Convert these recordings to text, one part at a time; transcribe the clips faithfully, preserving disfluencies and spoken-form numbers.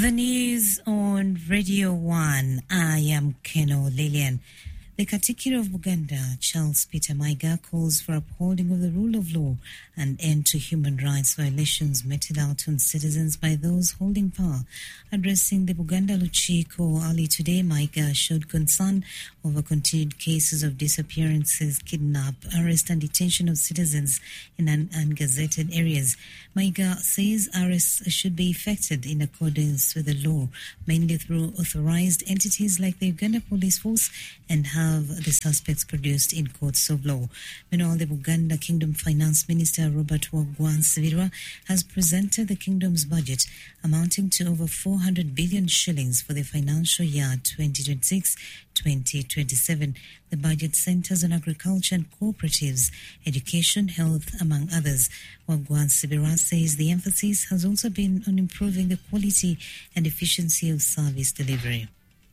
The news on Radio one. I am Keno Lillian. The Katikiro of Buganda, Charles Peter Maiga, calls for upholding of the rule of law and end to human rights violations meted out on citizens by those holding power. Addressing the Buganda Luchiko early today, Maiga showed concern over continued cases of disappearances, kidnap, arrest and detention of citizens in un- ungazetted areas. Maiga says arrests should be effected in accordance with the law, mainly through authorized entities like the Uganda Police Force, and have the suspects produced in courts of law. Meanwhile, the Buganda Kingdom Finance Minister Robert Waggwansi has presented the kingdom's budget amounting to over four hundred billion shillings for the financial year twenty twenty-six twenty twenty-seven. The budget centers on agriculture and cooperatives, education, health, among others. Waggwansi says the emphasis has also been on improving the quality and efficiency of service delivery.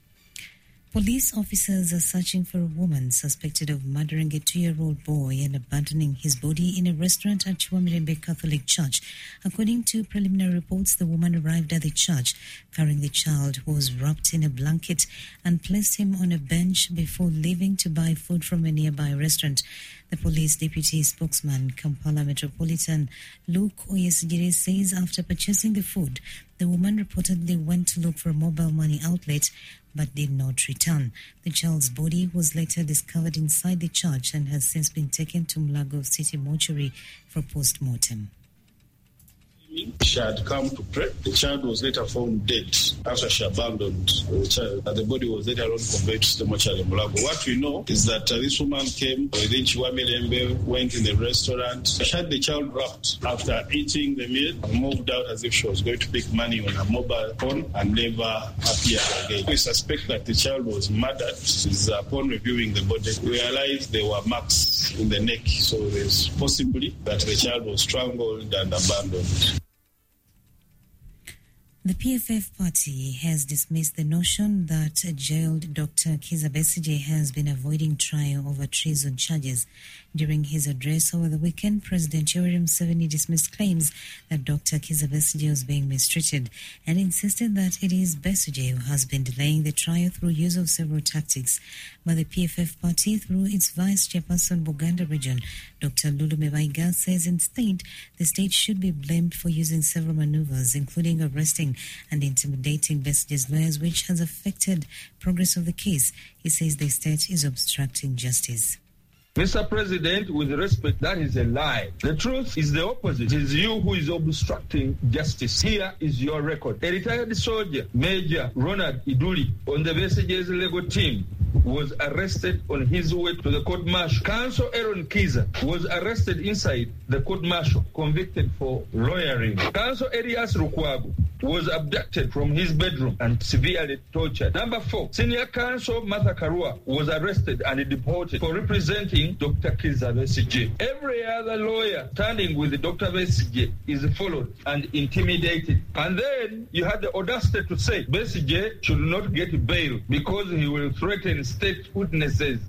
Police officers are searching for a woman suspected of murdering a two-year-old boy and abandoning his body in a restaurant at Chiwamirembe Catholic Church. According to preliminary reports, the woman arrived at the church carrying the child, who was wrapped in a blanket, and placed him on a bench before leaving to buy food from a nearby restaurant. The police deputy spokesman, Kampala Metropolitan Luke Oyesigire, says after purchasing the food, the woman reportedly went to look for a mobile money outlet but did not return. The child's body was later discovered inside the church and has since been taken to Mulago City Mortuary for post-mortem. She had come to pray. The child was later found dead after she abandoned the child. The body was later on conveyed to the mortuary in Mulago. What we know is that uh, this woman came within Chiwamirembe, went in the restaurant. She had the child wrapped. After eating the meal, moved out as if she was going to pick money on a mobile phone and never appeared again. We suspect that the child was murdered. Is, uh, upon reviewing the body, we realized there were marks in the neck, so there's possibly that the child was strangled and abandoned. The P F F party has dismissed the notion that jailed Doctor Kizza Besigye has been avoiding trial over treason charges. During his address over the weekend, President Yoweri Museveni dismissed claims that Doctor Kizza Besigye was being mistreated and insisted that it is Besigye who has been delaying the trial through use of several tactics. But the P F F party, through its vice chairperson Buganda region, Doctor Lulu Mebaiga, says instead the state should be blamed for using several maneuvers, including arresting and intimidating Besigye's lawyers, which has affected progress of the case. He says the state is obstructing justice. Mister President, with respect, that is a lie. The truth is the opposite. It is you who is obstructing justice. Here is your record. A retired soldier, Major Ronald Iduli, on the Besigye's legal team, was arrested on his way to the court-martial. Counsel Aaron Kizza was arrested inside the court-martial, convicted for lawyering. Counsel Elias Lukwago was abducted from his bedroom and severely tortured. Number four, Senior Counsel Martha Karua was arrested and deported for representing Doctor Kizza Besigye. Every other lawyer standing with Doctor Besigye is followed and intimidated. And then you had the audacity to say Besigye should not get bail because he will threaten state witnesses.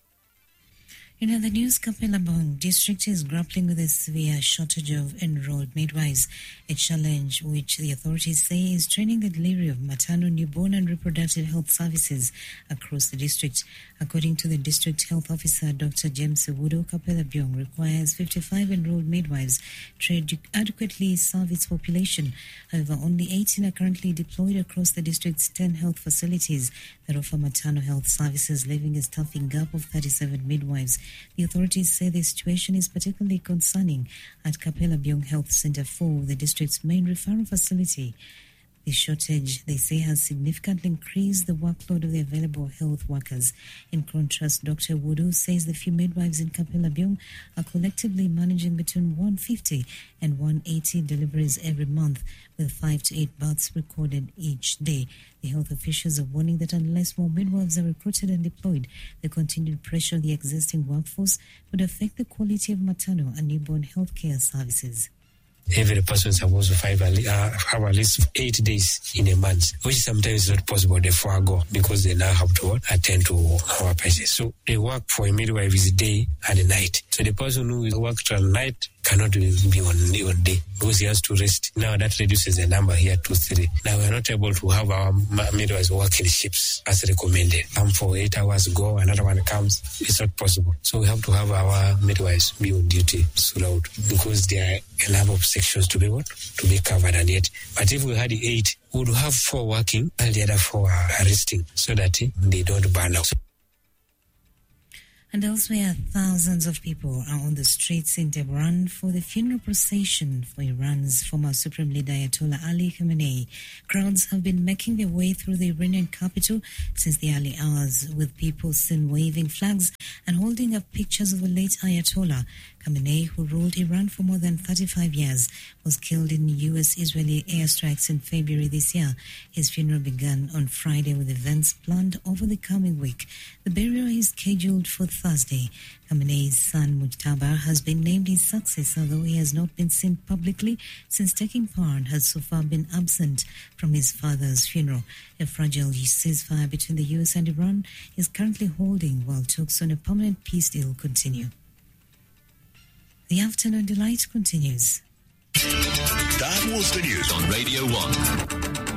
In other news, Kapelabong district is grappling with a severe shortage of enrolled midwives, a challenge which the authorities say is straining the delivery of maternal, newborn and reproductive health services across the district. According to the district health officer, Doctor James Ewudo, Kapelabong requires fifty-five enrolled midwives to adequately serve its population. However, only eighteen are currently deployed across the district's ten health facilities that offer maternal health services, leaving a staffing gap of thirty-seven midwives. The authorities say the situation is particularly concerning at Kapelabong Health Center four, the district's main referral facility. The shortage, they say, has significantly increased the workload of the available health workers. In contrast, Doctor Wudu says the few midwives in Kapelabong are collectively managing between one hundred fifty and one hundred eighty deliveries every month, with five to eight births recorded each day. The health officials are warning that unless more midwives are recruited and deployed, the continued pressure on the existing workforce would affect the quality of maternal and newborn health care services. Every person is supposed to five, uh, have at least eight days in a month, which sometimes is not possible. They forego because they now have to attend to our patients. So they work for a midwife is day and a night. So the person who worked at night cannot be on, on day because he has to rest. Now that reduces the number here to three. Now we are not able to have our midwives work in shifts as recommended. Come for eight hours, go, another one comes. It's not possible. So we have to have our midwives be on duty throughout because there are a number of sections to be what? To be covered and yet. But if we had eight, we would have four working and the other four are resting so that they don't burn out. And elsewhere, thousands of people are on the streets in Tehran for the funeral procession for Iran's former Supreme Leader Ayatollah Ali Khamenei. Crowds have been making their way through the Iranian capital since the early hours, with people seen waving flags and holding up pictures of the late Ayatollah. Khamenei, who ruled Iran for more than thirty-five years, was killed in U S-Israeli airstrikes in February this year. His funeral began on Friday with events planned over the coming week. The burial is scheduled for Thursday. Khamenei's son Mujtaba has been named his successor, though he has not been seen publicly since taking part and has so far been absent from his father's funeral. A fragile ceasefire between the U S and Iran is currently holding while talks on a permanent peace deal continue. The Afternoon Delight continues. That was the news on Radio one.